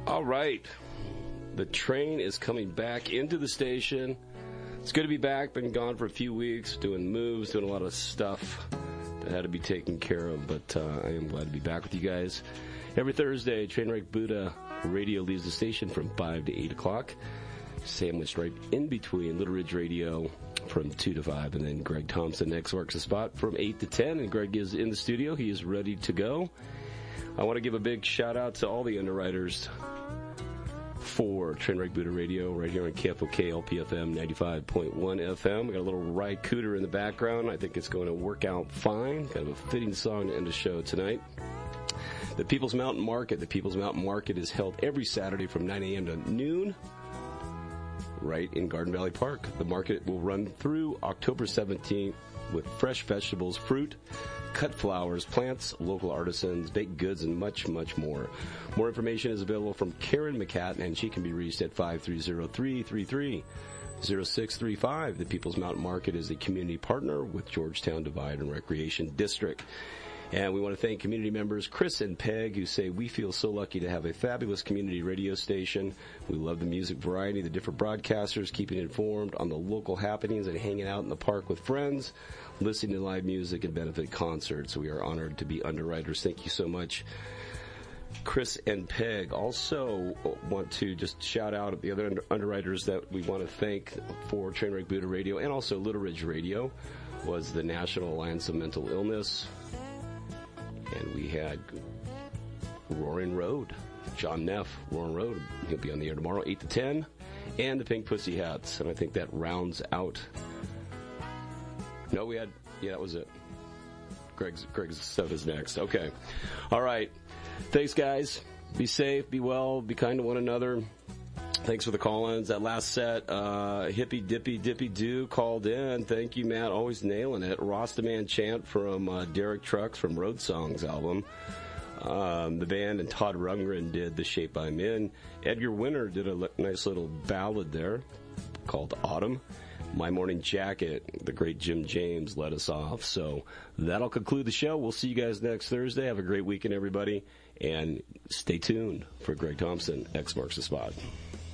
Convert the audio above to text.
All right. The train is coming back into the station. It's good to be back. Been gone for a few weeks, doing moves, doing a lot of stuff that had to be taken care of, but I am glad to be back with you guys. Every Thursday, Trainwreck Buddha Radio leaves the station from 5 to 8 o'clock, sandwiched right in between Little Ridge Radio from 2 to 5, and then Greg Thompson next works the spot from 8 to 10, and Greg is in the studio. He is ready to go. I want to give a big shout-out to all the underwriters for Trainwreck Buddha Radio right here on KFOK LPFM 95.1 FM. We got a little Ry Cooter in the background. I think it's going to work out fine. Kind of a fitting song to end the show tonight. The People's Mountain Market. The People's Mountain Market is held every Saturday from 9 a.m. to noon right in Garden Valley Park. The market will run through October 17th with fresh vegetables, fruit, cut flowers, plants, local artisans, baked goods, and much, much more. More information is available from Karen McCatton, and she can be reached at 530-333-0635. The People's Mountain Market is a community partner with Georgetown Divide and Recreation District. And we want to thank community members Chris and Peg, who say, we feel so lucky to have a fabulous community radio station. We love the music variety, the different broadcasters, keeping informed on the local happenings and hanging out in the park with friends, listening to live music and benefit concerts. We are honored to be underwriters. Thank you so much, Chris and Peg. Also want to just shout out the other underwriters that we want to thank for Trainwreck Buddha Radio and also Little Ridge Radio was the National Alliance of Mental Illness. And we had Roaring Road, John Neff, Roaring Road. He'll be on the air tomorrow, 8 to 10. And the Pink Pussy Hats. And I think that rounds out. No, we had, yeah, that was it. Greg's stuff is next. Okay. All right. Thanks, guys. Be safe, be well, be kind to one another. Thanks for the call-ins. That last set, Hippy Dippy Dippy Doo called in. Thank you, Matt. Always nailing it. Rastaman Chant from Derek Trucks from Road Songs album. The band and Todd Rundgren did The Shape I'm In. Edgar Winter did a nice little ballad there called Autumn. My Morning Jacket, the great Jim James, led us off. So that'll conclude the show. We'll see you guys next Thursday. Have a great weekend, everybody. And stay tuned for Greg Thompson. X marks the spot.